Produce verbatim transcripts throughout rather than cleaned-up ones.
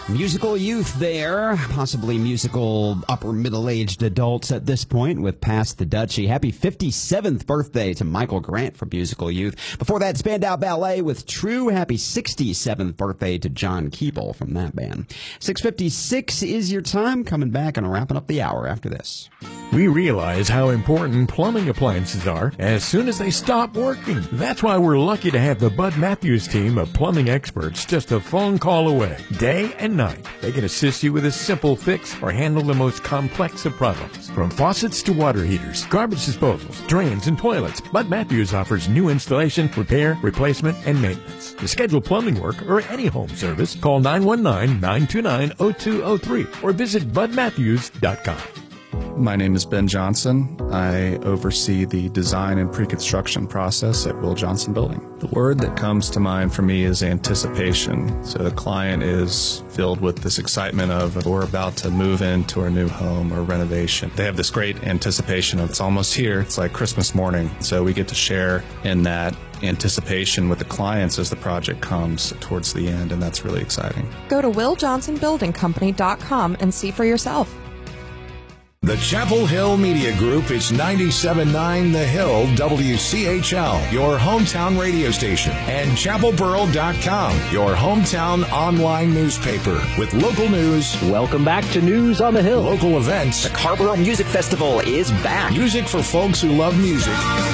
Musical youth there, possibly musical upper middle-aged adults at this point with Past the Dutchie. Happy fifty-seventh birthday to Michael Grant from Musical Youth. Before that, Spandau Ballet with True. Happy sixty-seventh birthday to John Keeble from that band. six fifty-six is your time. Coming back and wrapping up the hour after this. We realize how important plumbing appliances are as soon as they stop working. That's why we're lucky to have the Bud Matthews team of plumbing experts just a phone call away, day and night. They can assist you with a simple fix or handle the most complex of problems. From faucets to water heaters, garbage disposals, drains, and toilets, Bud Matthews offers new installation, repair, replacement, and maintenance. To schedule plumbing work or any home service, call nine one nine, nine two nine, zero two zero three or visit bud matthews dot com. My name is Ben Johnson. I oversee the design and pre-construction process at Will Johnson Building. The word that comes to mind for me is anticipation. So the client is filled with this excitement of we're about to move into our new home or renovation. They have this great anticipation of it's almost here. It's like Christmas morning. So we get to share in that anticipation with the clients as the project comes towards the end, and that's really exciting. Go to will johnson building company dot com and see for yourself. The Chapel Hill Media Group is ninety-seven point nine The Hill W C H L, your hometown radio station, and chapel borough dot com, your hometown online newspaper with local news. Welcome back to News on the Hill. Local events. The Carrboro Music Festival is back. Music for folks who love music.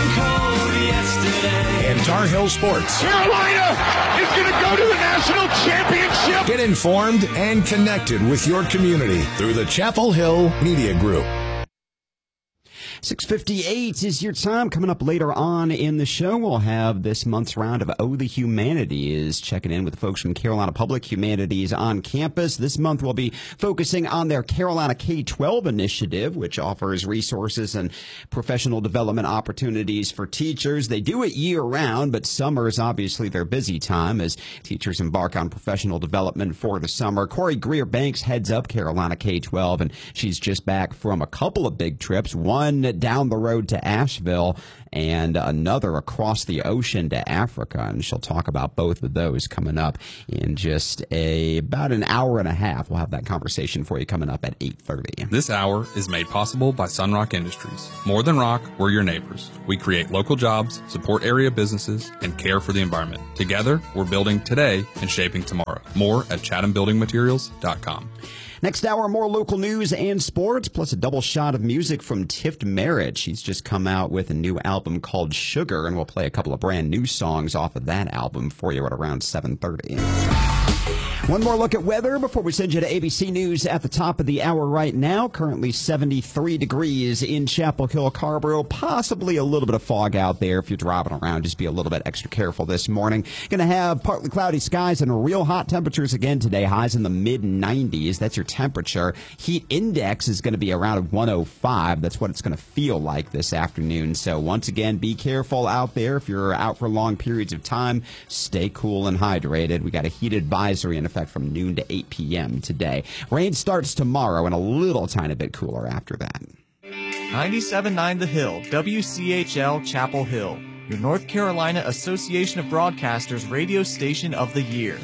And Tar Heel Sports. Carolina is going to go to the national championship. Get informed and connected with your community through the Chapel Hill Media Group. six fifty-eight is your time. Coming up later on in the show, we'll have this month's round of Oh the Humanities, checking in with the folks from Carolina Public Humanities on campus. This month we'll be focusing on their Carolina K twelve initiative, which offers resources and professional development opportunities for teachers. They do it year-round, but summer is obviously their busy time as teachers embark on professional development for the summer. Corey Greer-Banks heads up Carolina K twelve, and she's just back from a couple of big trips. One down the road to Asheville and another across the ocean to Africa, and she'll talk about both of those coming up in just a about an hour and a half. We'll have that conversation for you coming up at eight thirty. This hour is made possible by Sunrock Industries. More than rock, we're your neighbors. We create local jobs, support area businesses, and care for the environment. Together, we're building today and shaping tomorrow. More at chatham building materials dot com. Next hour, more local news and sports, plus a double shot of music from Tift Merritt. She's just come out with a new album called Sugar, and we'll play a couple of brand new songs off of that album for you at around seven thirty. One more look at weather before we send you to A B C News at the top of the hour right now. Currently seventy-three degrees in Chapel Hill, Carrboro. Possibly a little bit of fog out there if you're driving around. Just be a little bit extra careful this morning. Going to have partly cloudy skies and real hot temperatures again today. Highs in the mid nineties. That's your temperature. Heat index is going to be around one oh five. That's what it's going to feel like this afternoon. So once again, be careful out there. If you're out for long periods of time, stay cool and hydrated. We got a heat advisory in effect from noon to eight p.m. today. Rain starts tomorrow and a little tiny bit cooler after that. ninety-seven point nine The Hill, W C H L Chapel Hill, your North Carolina Association of Broadcasters radio station of the year.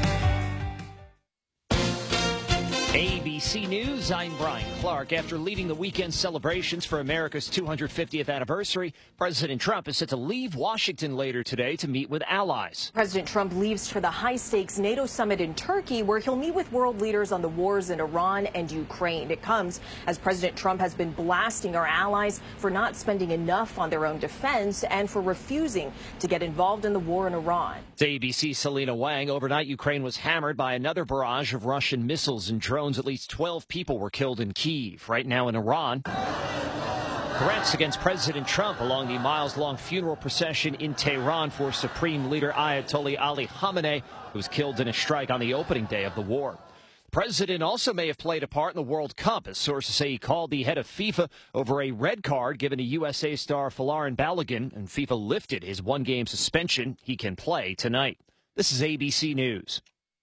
A B C News, I'm Brian Clark. After leading the weekend celebrations for America's two hundred fiftieth anniversary, President Trump is set to leave Washington later today to meet with allies. President Trump leaves for the high-stakes NATO summit in Turkey, where he'll meet with world leaders on the wars in Iran and Ukraine. It comes as President Trump has been blasting our allies for not spending enough on their own defense and for refusing to get involved in the war in Iran. To A B C's Selena Wang, overnight Ukraine was hammered by another barrage of Russian missiles and drones. At least twelve people were killed in Kyiv. Right now in Iran, threats against President Trump along the miles-long funeral procession in Tehran for Supreme Leader Ayatollah Ali Khamenei, who was killed in a strike on the opening day of the war. The president also may have played a part in the World Cup, as sources say he called the head of FIFA over a red card given to U S A star Folarin Balogun, and FIFA lifted his one-game suspension. He can play tonight. This is A B C News.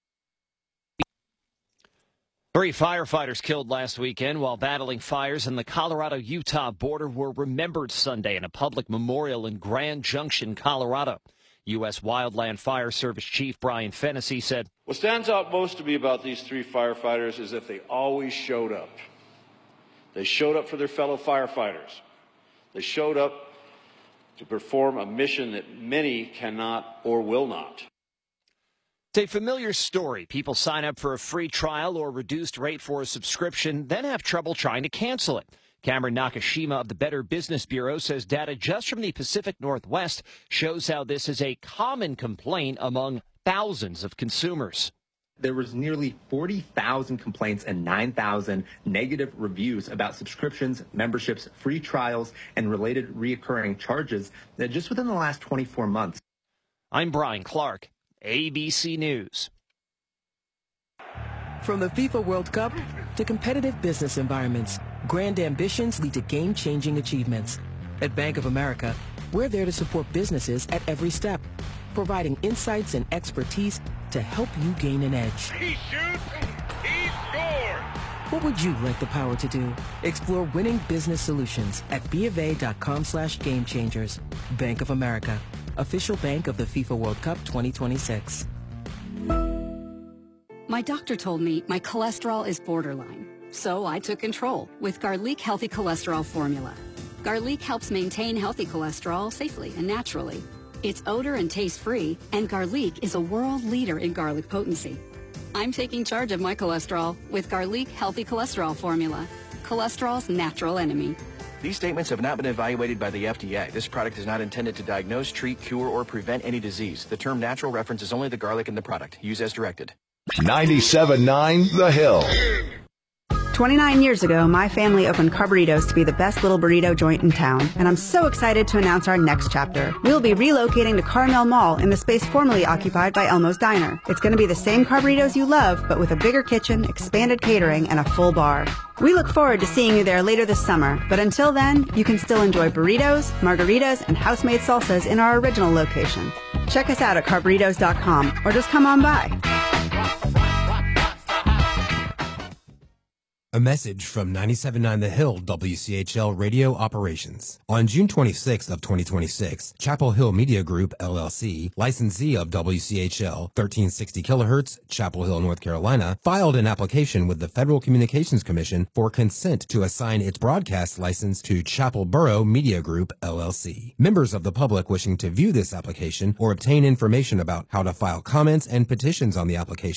Three firefighters killed last weekend while battling fires in the Colorado-Utah border were remembered Sunday in a public memorial in Grand Junction, Colorado. U S Wildland Fire Service Chief Brian Fennessy said, "What stands out most to me about these three firefighters is that they always showed up. They showed up for their fellow firefighters. They showed up to perform a mission that many cannot or will not." It's a familiar story. People sign up for a free trial or reduced rate for a subscription, then have trouble trying to cancel it. Cameron Nakashima of the Better Business Bureau says data just from the Pacific Northwest shows how this is a common complaint among thousands of consumers. There was nearly forty thousand complaints and nine thousand negative reviews about subscriptions, memberships, free trials, and related reoccurring charges that just within the last twenty-four months. I'm Brian Clark, A B C News. From the FIFA World Cup to competitive business environments, grand ambitions lead to game-changing achievements. At Bank of America, we're there to support businesses at every step, providing insights and expertise to help you gain an edge. He shoots, he scores! What would you like the power to do? Explore winning business solutions at bofa.com slash game changers. Bank of America, official bank of the FIFA World Cup twenty twenty-six. My doctor told me my cholesterol is borderline, so I took control with Garlic Healthy Cholesterol Formula. Garlic helps maintain healthy cholesterol safely and naturally. It's odor and taste-free, and Garlic is a world leader in garlic potency. I'm taking charge of my cholesterol with Garlic Healthy Cholesterol Formula, cholesterol's natural enemy. These statements have not been evaluated by the F D A. This product is not intended to diagnose, treat, cure, or prevent any disease. The term natural references only the garlic in the product. Use as directed. ninety-seven point nine The Hill. twenty-nine years ago, my family opened Carburritos to be the best little burrito joint in town, and I'm so excited to announce our next chapter. We'll be relocating to Carmel Mall in the space formerly occupied by Elmo's Diner. It's going to be the same Carburritos you love, but with a bigger kitchen, expanded catering, and a full bar. We look forward to seeing you there later this summer, but until then, you can still enjoy burritos, margaritas, and house-made salsas in our original location. Check us out at carburritos dot com, or just come on by. A message from ninety-seven point nine The Hill W C H L Radio Operations. On June twenty-sixth of twenty twenty-six, Chapel Hill Media Group, L L C, licensee of W C H L thirteen sixty kilohertz, Chapel Hill, North Carolina, filed an application with the Federal Communications Commission for consent to assign its broadcast license to Chapel Borough Media Group, L L C. Members of the public wishing to view this application or obtain information about how to file comments and petitions on the application